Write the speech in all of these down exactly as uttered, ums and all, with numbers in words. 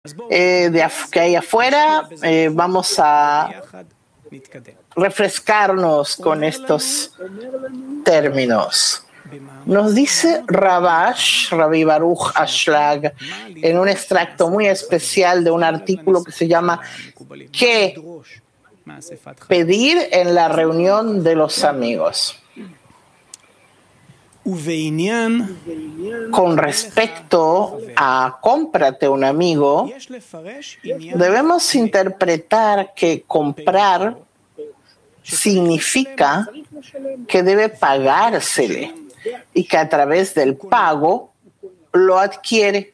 eh, de af- que hay afuera, eh, vamos a refrescarnos con estos términos. Nos dice Rabash, Rabbi Baruch Ashlag, en un extracto muy especial de un artículo que se llama ¿Qué pedir en la reunión de los amigos? Con respecto a cómprate un amigo, debemos interpretar que comprar significa que debe pagársele y que a través del pago lo adquiere.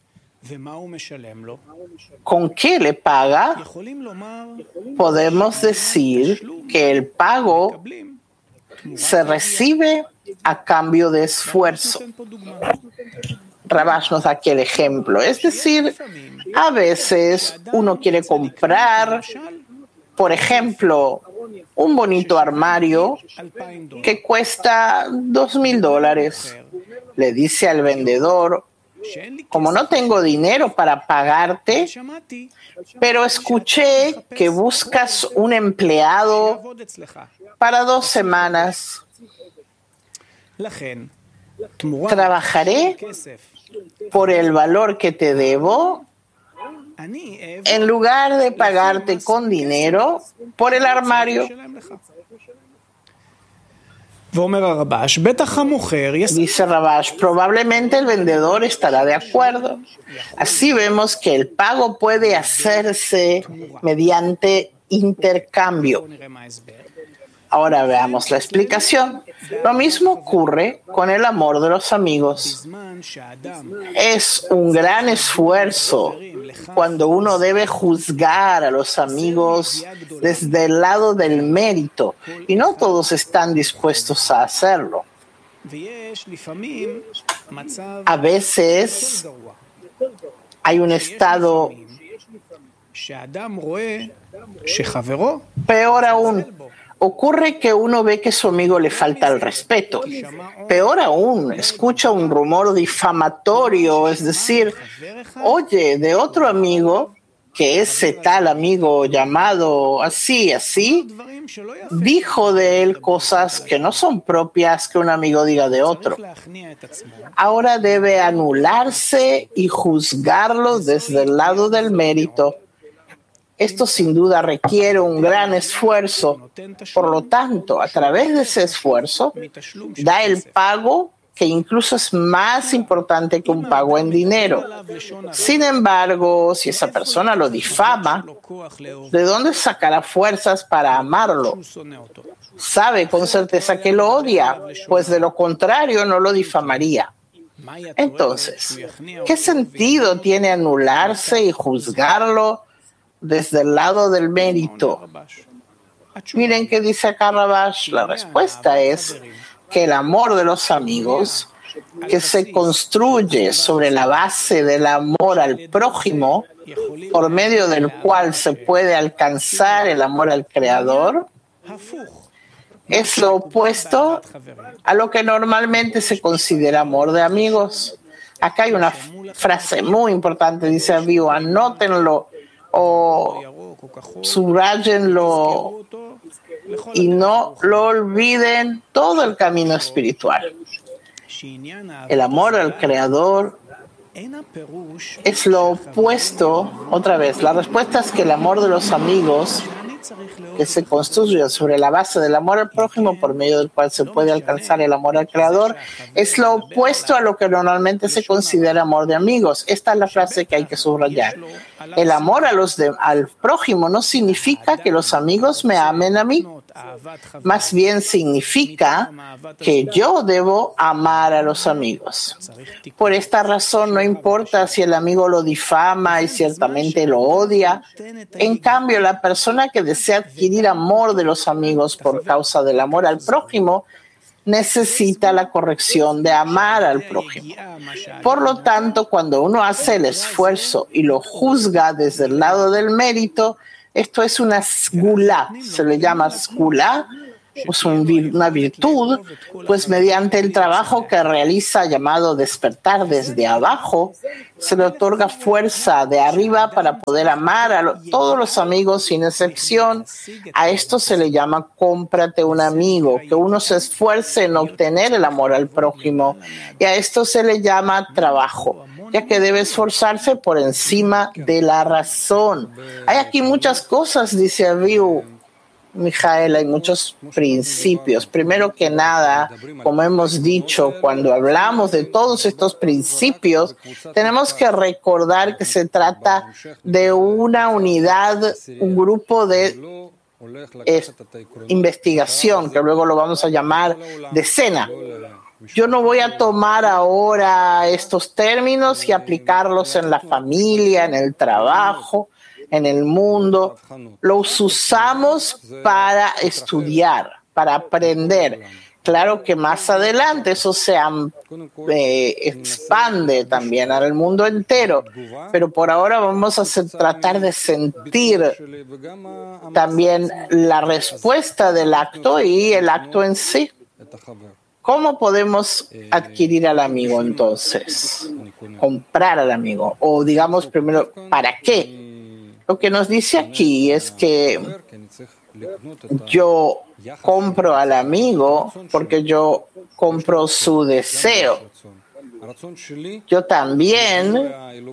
¿Con qué le paga? Podemos decir que el pago se recibe a cambio de esfuerzo. Rabash nos da aquí el ejemplo. Es decir, a veces uno quiere comprar, por ejemplo, un bonito armario que cuesta dos mil dólares. Le dice al vendedor, como no tengo dinero para pagarte, pero escuché que buscas un empleado para dos semanas. Trabajaré por el valor que te debo en lugar de pagarte con dinero por el armario. Dice Rabash, probablemente el vendedor estará de acuerdo. Así vemos que el pago puede hacerse mediante intercambio. Ahora veamos la explicación. Lo mismo ocurre con el amor de los amigos. Es un gran esfuerzo cuando uno debe juzgar a los amigos desde el lado del mérito, y no todos están dispuestos a hacerlo. A veces hay un estado peor aún. Ocurre que uno ve que su amigo le falta el respeto. Peor aún, escucha un rumor difamatorio, es decir, oye, de otro amigo, que ese tal amigo llamado así, así, dijo de él cosas que no son propias que un amigo diga de otro. Ahora debe anularse y juzgarlo desde el lado del mérito. Esto sin duda requiere un gran esfuerzo. Por lo tanto, a través de ese esfuerzo, da el pago que incluso es más importante que un pago en dinero. Sin embargo, si esa persona lo difama, ¿de dónde sacará fuerzas para amarlo? Sabe con certeza que lo odia, pues de lo contrario no lo difamaría. Entonces, ¿qué sentido tiene anularse y juzgarlo desde el lado del mérito? Miren qué dice acá Rabash. La respuesta es que el amor de los amigos, que se construye sobre la base del amor al prójimo, por medio del cual se puede alcanzar el amor al Creador, es lo opuesto a lo que normalmente se considera amor de amigos. Acá hay una frase muy importante, dice Avivo, anótenlo o subrayenlo y no lo olviden todo el camino espiritual. El amor al Creador es lo opuesto. Otra vez, la respuesta es que el amor de los amigos, que se construye sobre la base del amor al prójimo, por medio del cual se puede alcanzar el amor al Creador, es lo opuesto a lo que normalmente se considera amor de amigos. Esta es la frase que hay que subrayar. El amor a los de, al prójimo no significa que los amigos me amen a mí. Más bien significa que yo debo amar a los amigos. Por esta razón, no importa si el amigo lo difama y ciertamente lo odia. En cambio, la persona que desea adquirir amor de los amigos por causa del amor al prójimo necesita la corrección de amar al prójimo. Por lo tanto, cuando uno hace el esfuerzo y lo juzga desde el lado del mérito, esto es una sgulá, se le llama sgulá, pues un, una virtud, pues mediante el trabajo que realiza llamado despertar desde abajo, se le otorga fuerza de arriba para poder amar a lo, todos los amigos sin excepción. A esto se le llama cómprate un amigo, que uno se esfuerce en obtener el amor al prójimo. Y a esto se le llama trabajo, ya que debe esforzarse por encima de la razón. Hay aquí muchas cosas, dice Avihu. Mijael, hay muchos principios. Primero que nada, como hemos dicho, cuando hablamos de todos estos principios, tenemos que recordar que se trata de una unidad, un grupo de eh, investigación, que luego lo vamos a llamar decena. Yo no voy a tomar ahora estos términos y aplicarlos en la familia, en el trabajo, en el mundo. Los usamos para estudiar, para aprender. Claro que más adelante eso se eh, expande también al mundo entero, pero por ahora vamos a hacer, tratar de sentir también la respuesta del acto y el acto en sí. ¿Cómo podemos adquirir al amigo entonces? Comprar al amigo. O digamos primero, ¿para qué? Lo que nos dice aquí es que yo compro al amigo porque yo compro su deseo. Yo también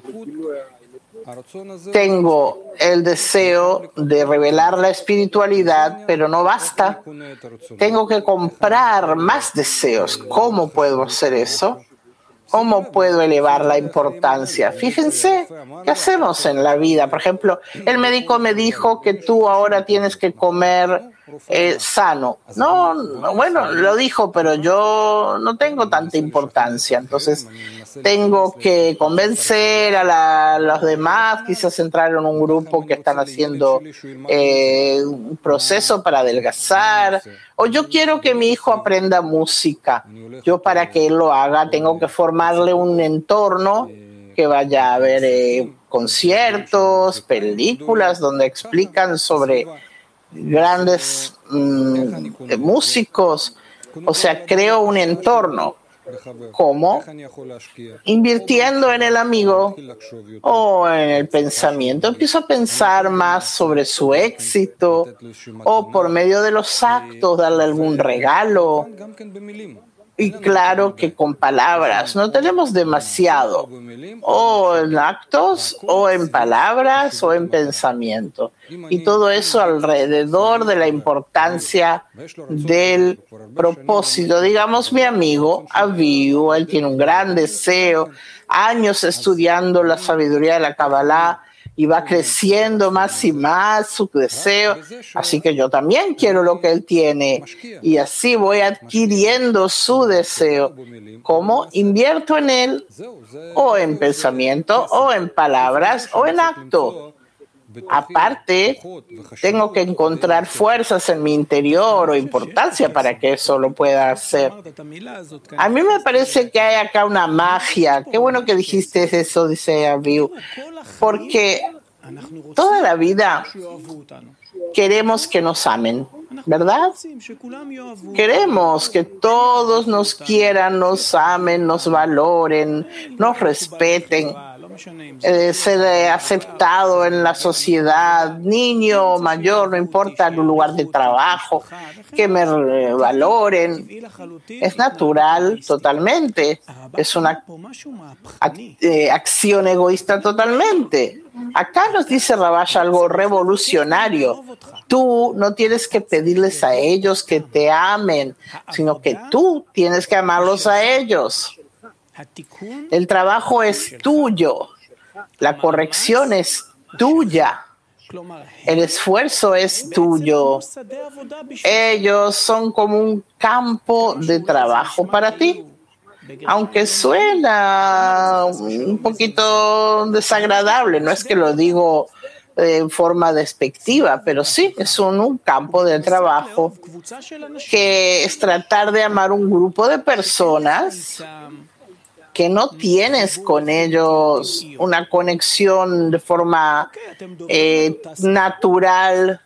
tengo el deseo de revelar la espiritualidad, pero no basta. Tengo que comprar más deseos. ¿Cómo puedo hacer eso? ¿Cómo puedo elevar la importancia? Fíjense, ¿qué hacemos en la vida? Por ejemplo, el médico me dijo que tú ahora tienes que comer eh, sano. No, bueno, lo dijo, pero yo no tengo tanta importancia. Entonces, tengo que convencer a, la, a los demás, quizás entrar en un grupo que están haciendo eh, un proceso para adelgazar. O yo quiero que mi hijo aprenda música. Yo para que él lo haga tengo que formarle un entorno que vaya a ver eh, conciertos, películas donde explican sobre grandes mmm, músicos. O sea, creo un entorno. ¿Cómo? Invirtiendo en el amigo o en el pensamiento. Empiezo a pensar más sobre su éxito o por medio de los actos, darle algún regalo. Y claro que con palabras no tenemos demasiado, o en actos, o en palabras, o en pensamiento. Y todo eso alrededor de la importancia del propósito. Digamos, mi amigo Avihu, él tiene un gran deseo, años estudiando la sabiduría de la Kabbalah, y va creciendo más y más su deseo, así que yo también quiero lo que él tiene y así voy adquiriendo su deseo. ¿Cómo? Invierto en él o en pensamiento o en palabras o en acto. Aparte, tengo que encontrar fuerzas en mi interior o importancia para que eso lo pueda hacer. A mí me parece que hay acá una magia. Qué bueno que dijiste eso, dice Avihu, porque toda la vida queremos que nos amen, ¿verdad? Queremos que todos nos quieran, nos amen, nos valoren, nos respeten. Eh, ser aceptado en la sociedad, niño o mayor, no importa el lugar de trabajo, que me valoren. Es natural totalmente, es una ac- eh, acción egoísta totalmente. Acá nos dice Rabash algo revolucionario. Tú no tienes que pedirles a ellos que te amen, sino que tú tienes que amarlos a ellos. El trabajo es tuyo, la corrección es tuya, el esfuerzo es tuyo. Ellos son como un campo de trabajo para ti. Aunque suena un poquito desagradable, no es que lo digo en forma despectiva, pero sí, es un, un campo de trabajo que es tratar de amar un grupo de personas que no tienes con ellos una conexión de forma eh, natural,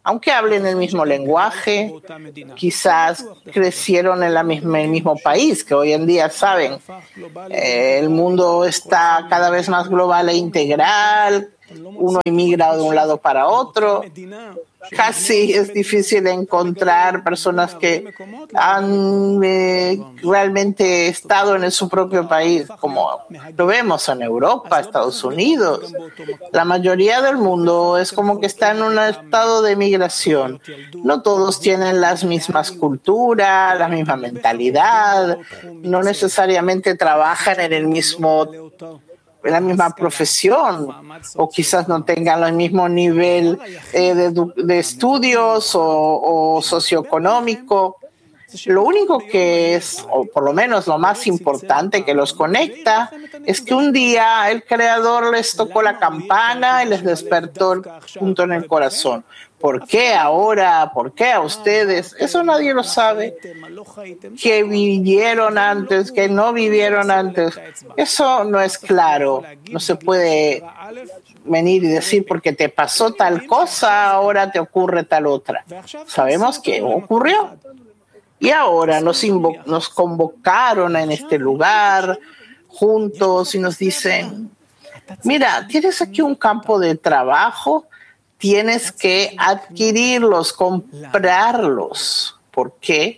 aunque hablen el mismo lenguaje, quizás crecieron en la misma, el mismo país, que hoy en día saben, eh, el mundo está cada vez más global e integral, uno inmigra de un lado para otro. Casi es difícil encontrar personas que han eh, realmente estado en su propio país, como lo vemos en Europa, Estados Unidos. La mayoría del mundo es como que está en un estado de migración. No todos tienen las mismas culturas, la misma mentalidad, no necesariamente trabajan en el mismo en la misma profesión, o quizás no tengan el mismo nivel eh, de, de estudios o, o socioeconómico. Lo único que es, o por lo menos lo más importante que los conecta, es que un día el Creador les tocó la campana y les despertó el punto en el corazón. ¿Por qué ahora? ¿Por qué a ustedes? Eso nadie lo sabe. ¿Que vivieron antes? ¿Que no vivieron antes? Eso no es claro. No se puede venir y decir porque te pasó tal cosa, ahora te ocurre tal otra. Sabemos que ocurrió. Y ahora nos, invo- nos convocaron en este lugar juntos y nos dicen, mira, tienes aquí un campo de trabajo, tienes que adquirirlos, comprarlos. ¿Por qué?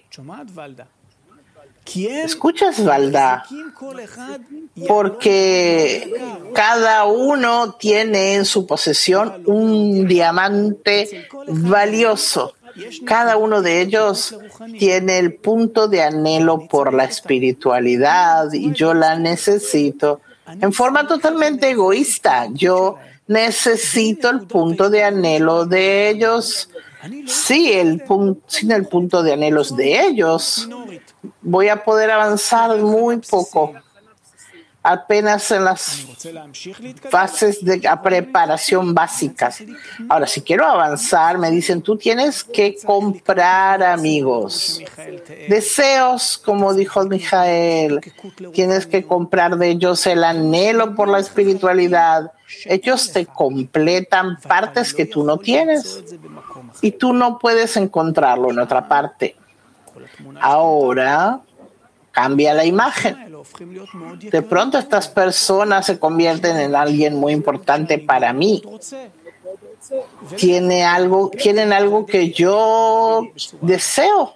¿Escuchas, Valda? Porque cada uno tiene en su posesión un diamante valioso. Cada uno de ellos tiene el punto de anhelo por la espiritualidad y yo la necesito en forma totalmente egoísta. Yo necesito el punto de anhelo de ellos. Sí, el pun- sin el punto de anhelos de ellos, voy a poder avanzar muy poco. Apenas en las fases de preparación básicas. Ahora, si quiero avanzar, me dicen, tú tienes que comprar amigos. Deseos, como dijo Mijael, tienes que comprar de ellos el anhelo por la espiritualidad. Ellos te completan partes que tú no tienes y tú no puedes encontrarlo en otra parte. Ahora cambia la imagen. De pronto estas personas se convierten en alguien muy importante para mí. Tiene algo, tienen algo que yo deseo.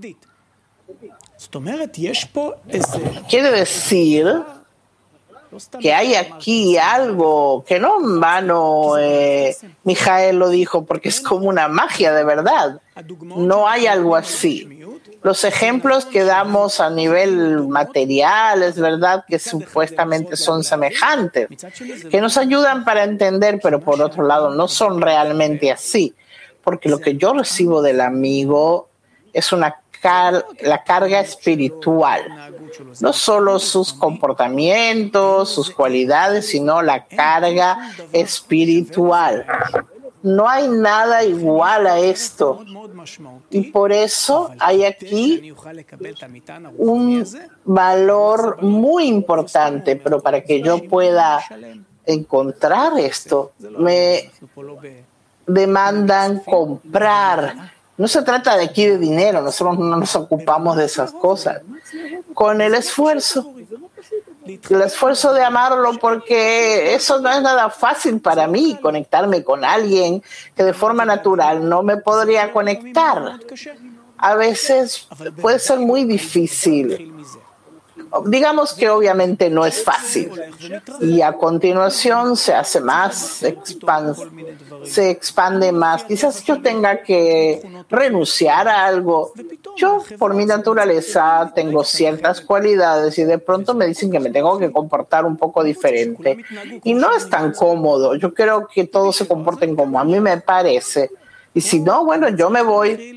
Quiere decir que hay aquí algo que no en vano eh, Mijael lo dijo, porque es como una magia de verdad. No hay algo así. Los ejemplos que damos a nivel material, es verdad que supuestamente son semejantes, que nos ayudan para entender, pero por otro lado no son realmente así, porque lo que yo recibo del amigo es una car- la carga espiritual, no solo sus comportamientos, sus cualidades, sino la carga espiritual. No hay nada igual a esto. Y por eso hay aquí un valor muy importante, pero para que yo pueda encontrar esto, me demandan comprar. No se trata de aquí de dinero, nosotros no nos ocupamos de esas cosas. Con el esfuerzo. El esfuerzo de amarlo, porque eso no es nada fácil para mí, conectarme con alguien que de forma natural no me podría conectar. A veces puede ser muy difícil. Digamos que obviamente no es fácil. Y a continuación se hace más, se expande, se expande más. Quizás yo tenga que renunciar a algo. Yo, por mi naturaleza, tengo ciertas cualidades y de pronto me dicen que me tengo que comportar un poco diferente. Y no es tan cómodo. Yo quiero que todos se comporten como a mí me parece. Y si no, bueno, yo me voy.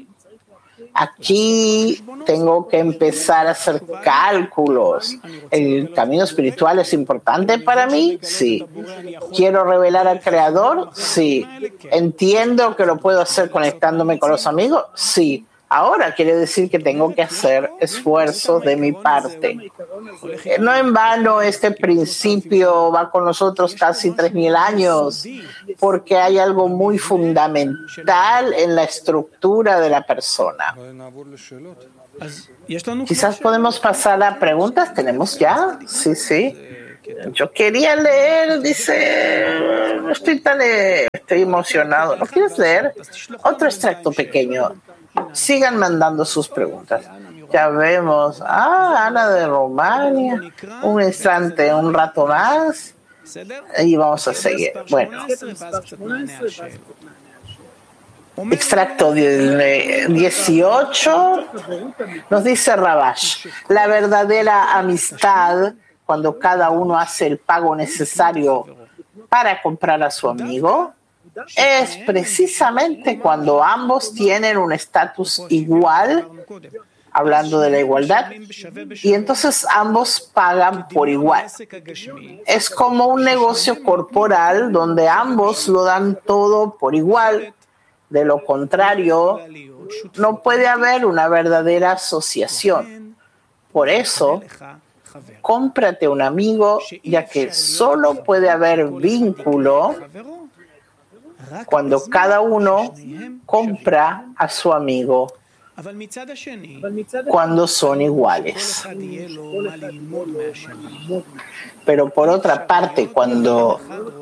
Aquí tengo que empezar a hacer cálculos. ¿El camino espiritual es importante para mí? Sí. ¿Quiero revelar al Creador? Sí. ¿Entiendo que lo puedo hacer conectándome con los amigos? Sí. Ahora quiere decir que tengo que hacer esfuerzos de mi parte. No en vano este principio va con nosotros casi tres mil años, porque hay algo muy fundamental en la estructura de la persona. Quizás podemos pasar a preguntas. ¿Tenemos ya? Sí, sí. Yo quería leer, dice, no estoy tan, estoy emocionado. ¿No quieres leer? Otro extracto pequeño. Sigan mandando sus preguntas. Ya vemos. Ah, Ana de Rumania. Un instante, un rato más. Y vamos a seguir. Bueno. Extracto dieciocho. Nos dice Rabash. La verdadera amistad, cuando cada uno hace el pago necesario para comprar a su amigo, es precisamente cuando ambos tienen un estatus igual, hablando de la igualdad, y entonces ambos pagan por igual. Es como un negocio corporal donde ambos lo dan todo por igual. De lo contrario, no puede haber una verdadera asociación. Por eso, cómprate un amigo, ya que solo puede haber vínculo cuando cada uno compra a su amigo, cuando son iguales. Pero por otra parte, cuando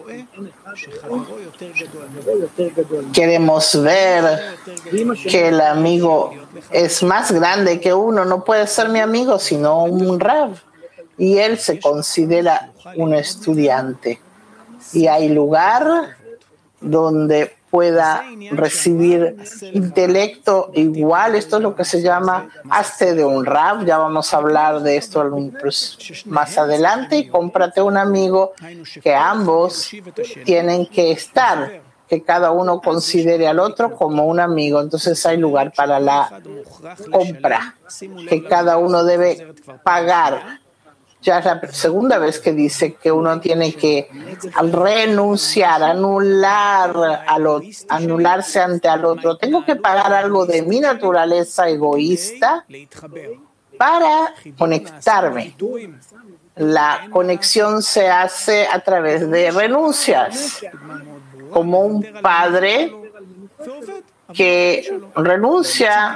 queremos ver que el amigo es más grande que uno, no puede ser mi amigo, sino un rab. Y él se considera un estudiante. Y hay lugar donde pueda recibir intelecto igual. Esto es lo que se llama hazte de un rab. Ya vamos a hablar de esto más adelante. Y cómprate un amigo que ambos tienen que estar, que cada uno considere al otro como un amigo. Entonces hay lugar para la compra, que cada uno debe pagar. Ya es la segunda vez que dice que uno tiene que renunciar, anular al otro, anularse ante al otro. Tengo que pagar algo de mi naturaleza egoísta para conectarme. La conexión se hace a través de renuncias, como un padre que renuncia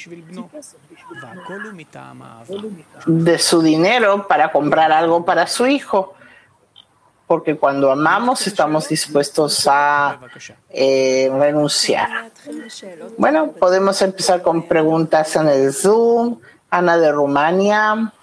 de su dinero para comprar algo para su hijo, porque cuando amamos estamos dispuestos a eh, renunciar. Bueno, podemos empezar con preguntas en el Zoom. Ana de Rumania.